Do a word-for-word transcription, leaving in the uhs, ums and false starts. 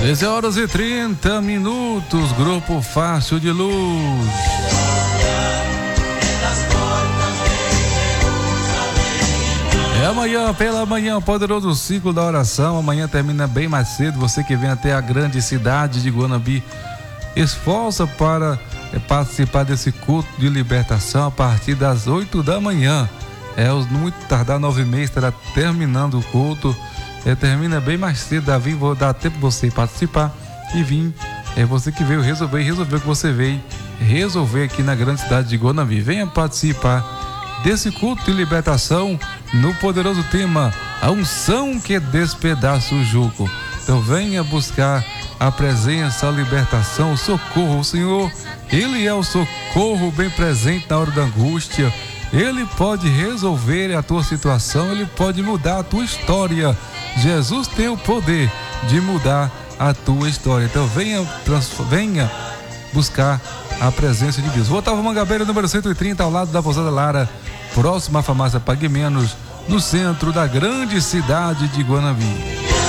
treze horas e trinta minutos, Grupo Fácil de Luz. É amanhã, pela manhã, o poderoso ciclo da oração. Amanhã termina bem mais cedo. Você que vem até a grande cidade de Guanambi, esforça para é, participar desse culto de libertação a partir das oito da manhã. É, muito tardar, nove e meia, estará terminando o culto. É, termina bem mais cedo, Davi, vou dar tempo você participar e vir. É você que veio resolver, resolver o que você veio resolver aqui na grande cidade de Guanambi. Venha participar desse culto de libertação no poderoso tema A Unção que Despedaça o Jugo. Então venha buscar a presença, a libertação, o socorro. O Senhor, Ele é o socorro bem presente na hora da angústia. Ele pode resolver a tua situação, Ele pode mudar a tua história. Jesus tem o poder de mudar a tua história. Então venha, venha buscar a presença de Deus. Otávio Mangabeira, número cento e trinta, ao lado da Pousada Lara, próxima à farmácia Pague Menos, no centro da grande cidade de Guanambi.